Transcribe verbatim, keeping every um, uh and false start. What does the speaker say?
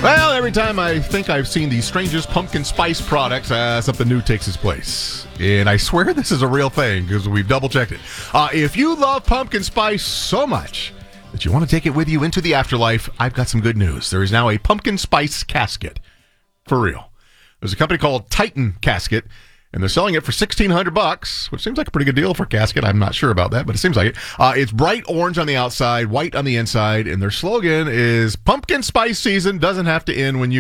Well, every time I think I've seen the strangest pumpkin spice products, uh, something new takes its place. And I swear this is a real thing because we've double-checked it. Uh, if you love pumpkin spice so much that you want to take it with you into the afterlife, I've got some good news. There is now a pumpkin spice casket. For real. There's a company called Titan Casket, and they're selling it for sixteen hundred bucks, which seems like a pretty good deal for a casket. I'm not sure about that, but it seems like it. Uh, it's bright orange on the outside, white on the inside, and their slogan is pumpkin spice season doesn't have to end when you